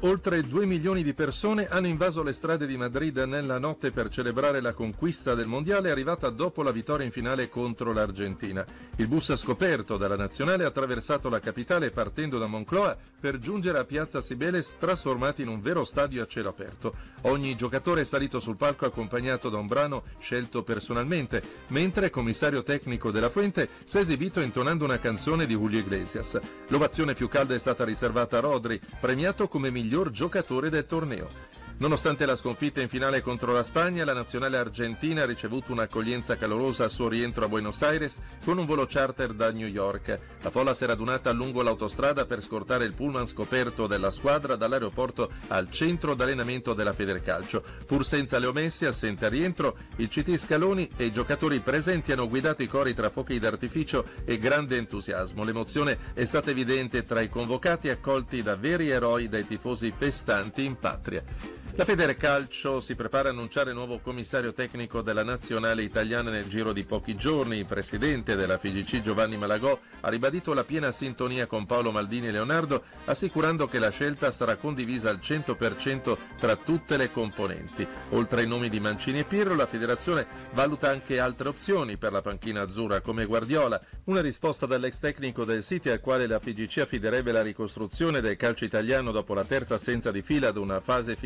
Oltre 2 milioni di persone hanno invaso le strade di Madrid nella notte per celebrare la conquista del mondiale arrivata dopo la vittoria in finale contro l'Argentina. Il bus scoperto dalla nazionale ha attraversato la capitale partendo da Moncloa per giungere a Piazza Cibeles, trasformati in un vero stadio a cielo aperto. Ogni giocatore è salito sul palco accompagnato da un brano scelto personalmente, mentre il commissario tecnico della Fuente si è esibito intonando una canzone di Julio Iglesias. L'ovazione più calda è stata riservata a Rodri, premiato come miglior giocatore del torneo. Nonostante la sconfitta in finale contro la Spagna, la nazionale argentina ha ricevuto un'accoglienza calorosa al suo rientro a Buenos Aires con un volo charter da New York. La folla si è radunata lungo l'autostrada per scortare il pullman scoperto della squadra dall'aeroporto al centro d'allenamento della Federcalcio. Pur senza Leo Messi, assente a rientro, il CT Scaloni e i giocatori presenti hanno guidato i cori tra fuochi d'artificio e grande entusiasmo. L'emozione è stata evidente tra i convocati accolti da veri eroi dai tifosi festanti in patria. La Federcalcio si prepara a annunciare il nuovo commissario tecnico della nazionale italiana nel giro di pochi giorni. Il presidente della FIGC Giovanni Malagò ha ribadito la piena sintonia con Paolo Maldini e Leonardo, assicurando che la scelta sarà condivisa al 100% tra tutte le componenti. Oltre ai nomi di Mancini e Pirlo, la federazione valuta anche altre opzioni per la panchina azzurra come Guardiola, una risposta dall'ex tecnico del City al quale la FIGC affiderebbe la ricostruzione del calcio italiano dopo la terza assenza di fila ad una fase